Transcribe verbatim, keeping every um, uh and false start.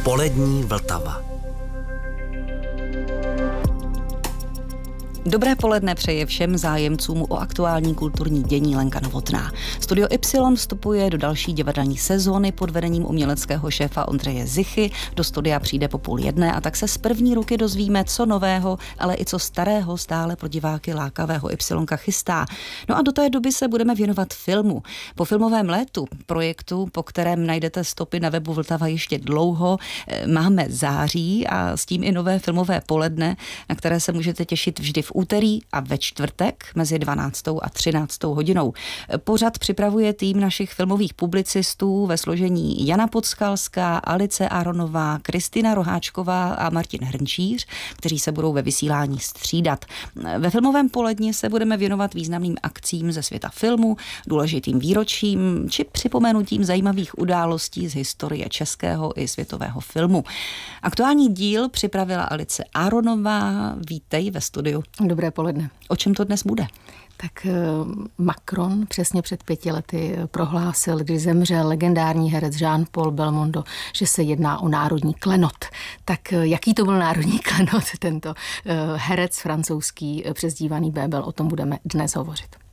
Polední Vltava. Dobré poledne přeje všem zájemcům o aktuální kulturní dění Lenka Novotná. Studio Y vstupuje do další divadelní sezóny pod vedením uměleckého šéfa Ondřeje Zichy. Do studia přijde po půl jedné a tak se z první ruky dozvíme, co nového, ale i co starého stále pro diváky lákavého Ypsilonka chystá. No a do té doby se budeme věnovat filmu. Po filmovém létu, projektu, po kterém najdete stopy na webu Vltava ještě dlouho, máme září a s tím i nové filmové poledne, na které se můžete těšit vždy v úterý a ve čtvrtek mezi dvanáctou a třináctou hodinou. Pořad připravuje tým našich filmových publicistů ve složení Jana Podskalská, Alice Aronová, Kristina Roháčková a Martin Hrnčíř, kteří se budou ve vysílání střídat. Ve filmovém poledni se budeme věnovat významným akcím ze světa filmu, důležitým výročím či připomenutím zajímavých událostí z historie českého i světového filmu. Aktuální díl připravila Alice Aronová. Vítej ve studiu. Dobré poledne. O čem to dnes bude? Tak Macron přesně před pěti lety prohlásil, když zemřel legendární herec Jean-Paul Belmondo, že se jedná o národní klenot. Tak jaký to byl národní klenot, tento herec francouzský přezdívaný Bébel, o tom budeme dnes hovořit.